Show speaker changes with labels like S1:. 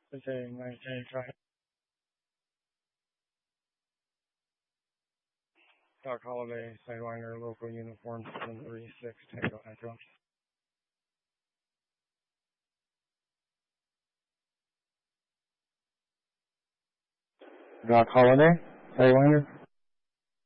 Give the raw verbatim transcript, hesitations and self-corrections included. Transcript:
S1: Okay, nineteen, try. Doc Holiday, Sideliner, local uniform seven three six, Tango Echo. Doc Holiday, Sideliner.